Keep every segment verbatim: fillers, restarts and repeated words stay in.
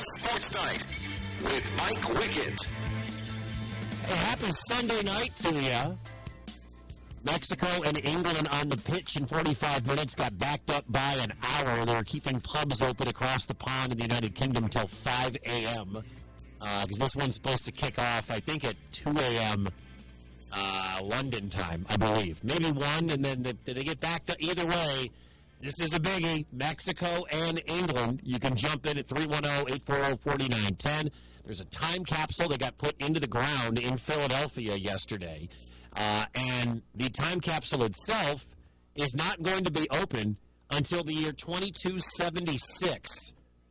Sports Night with Mike Wickett. Hey, happy Sunday night to you. Mexico and England on the pitch in forty-five minutes got backed up by an hour. They were keeping pubs open across the pond in the United Kingdom until five a.m. because uh, this one's supposed to kick off, I think, at two a.m. Uh, London time, I believe. Maybe one, and then they, they get backed up. Either way, this is a biggie. Mexico and England. You can jump in at three one zero, eight four zero, four nine one zero. There's a time capsule that got put into the ground in Philadelphia yesterday. Uh, and the time capsule itself is not going to be open until the year twenty-two seventy-six.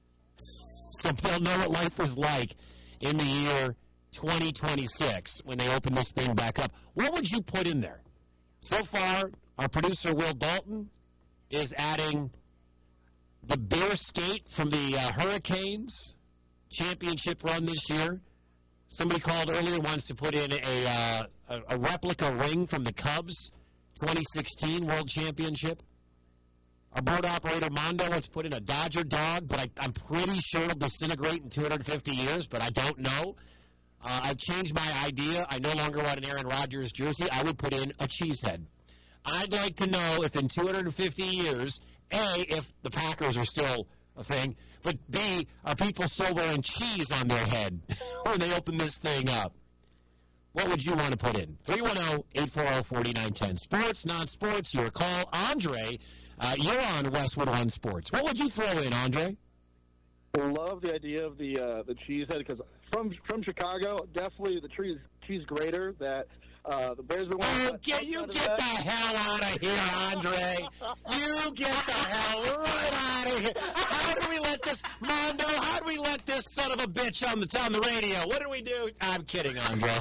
So they'll know what life was like in the year twenty twenty-six when they open this thing back up. What would you put in there? So far, our producer, Will Dalton, is adding the bear skate from the uh, Hurricanes championship run this year. Somebody called earlier, wants to put in a, uh, a, a replica ring from the Cubs twenty sixteen World Championship. Our board operator, Mondo, wants to put in a Dodger dog, but I, I'm pretty sure it'll disintegrate in two hundred fifty years, but I don't know. Uh, I've changed my idea. I no longer want an Aaron Rodgers jersey. I would put in a cheesehead. I'd like to know if in two hundred fifty years, A, if the Packers are still a thing, but B, are people still wearing cheese on their head when they open this thing up? What would you want to put in? three one zero, eight four zero, four nine one zero. Sports, non-sports, your call. Andre, uh, you're on Westwood One Sports. What would you throw in, Andre? I love the idea of the uh, the cheesehead because from from Chicago, definitely the cheese cheese grater that uh, the Bears would want. Oh, get, you get the hell out of here, Andre. You get the hell right out of here. How do we let this, Mondo, how do we let this son of a bitch on the, on the radio? What do we do? I'm kidding, Andre.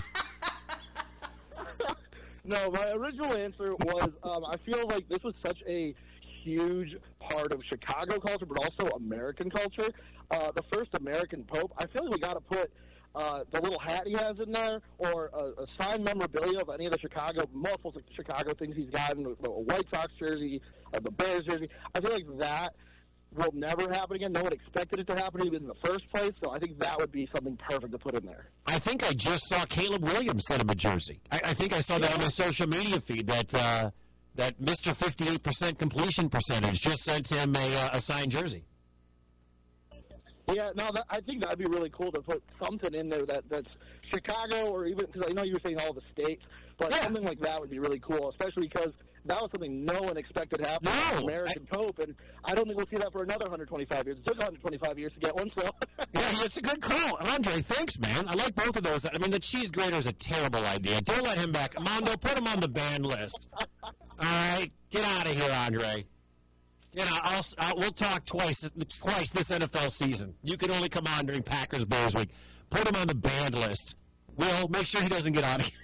No, my original answer was um, I feel like this was such a huge part of Chicago culture, but also American culture. Uh, the first American Pope, I feel like we got to put uh, the little hat he has in there, or a, a signed memorabilia of any of the Chicago, multiple Chicago things he's gotten, a White Sox jersey, uh, the Bears jersey. I feel like that will never happen again. No one expected it to happen even in the first place, so I think that would be something perfect to put in there. I think I just saw Caleb Williams send him a jersey. I, I think I saw that yeah. on my social media feed, that uh, that Mister fifty-eight percent completion percentage just sent him a, uh, a signed jersey. Yeah, no, that, I think that would be really cool to put something in there that, that's Chicago, or even, because I know you were saying all the states, but yeah. something like that would be really cool, especially because that was something no one expected to happen. No, American I, Pope, and I don't think we'll see that for another one hundred twenty-five years. It took one hundred twenty-five years to get one, so. Yeah, it's a good call. Andre, thanks, man. I like both of those. I mean, the cheese grater is a terrible idea. Don't let him back. Mondo, put him on the ban list. All right? Get out of here, Andre. You know, I'll, I'll, we'll talk twice twice this N F L season. You can only come on during Packers-Bears week. Put him on the banned list. Will, make sure he doesn't get on it.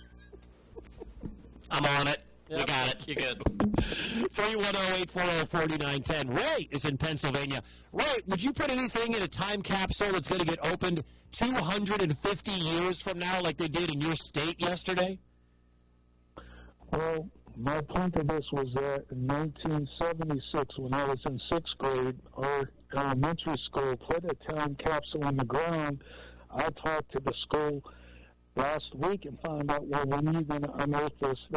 I'm on it. Yep. You got it. You're good. three one zero, eight four zero, four nine one zero. Ray is in Pennsylvania. Ray, would you put anything in a time capsule that's going to get opened two hundred fifty years from now like they did in your state yesterday? Well, my point of this was that in nineteen seventy-six, when I was in sixth grade, our elementary school put a time capsule in the ground. I talked to the school last week and found out, well, when are you going to unearth this?